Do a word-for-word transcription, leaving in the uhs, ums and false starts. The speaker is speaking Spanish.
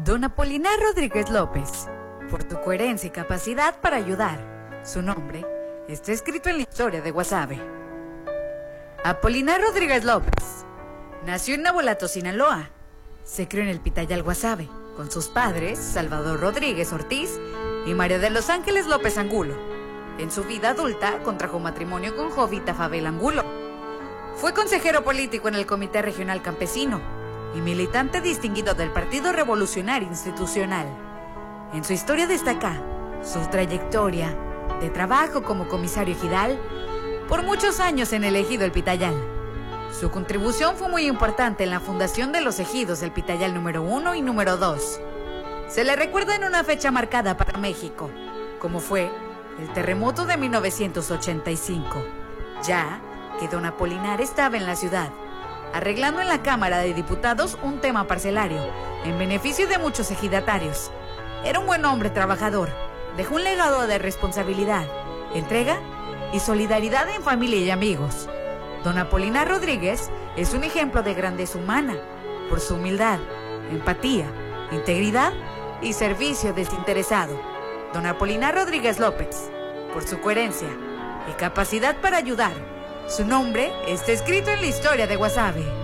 Don Apolinar Rodríguez López, por tu coherencia y capacidad para ayudar. Su nombre está escrito en la historia de Guasave. Apolinar Rodríguez López nació en Navolato, Sinaloa. Se crió en el Pitayal, Guasave, con sus padres, Salvador Rodríguez Ortiz y María de los Ángeles López Angulo. En su vida adulta, contrajo matrimonio con Jovita Fabel Angulo. Fue consejero político en el Comité Regional Campesino y militante distinguido del Partido Revolucionario Institucional. En su historia destaca su trayectoria de trabajo como comisario ejidal por muchos años en el ejido El Pitayal. Su contribución fue muy importante en la fundación de los ejidos del Pitayal número uno y número dos. Se le recuerda en una fecha marcada para México, como fue el terremoto de mil novecientos ochenta y cinco, ya que don Apolinar estaba en la ciudad, arreglando en la Cámara de Diputados un tema parcelario, en beneficio de muchos ejidatarios. Era un buen hombre trabajador, dejó un legado de responsabilidad, entrega y solidaridad en familia y amigos. Don Apolinar Rodríguez es un ejemplo de grandeza humana, por su humildad, empatía, integridad y servicio desinteresado. Don Apolinar Rodríguez López, por su coherencia y capacidad para ayudar. Su nombre está escrito en la historia de Guasave.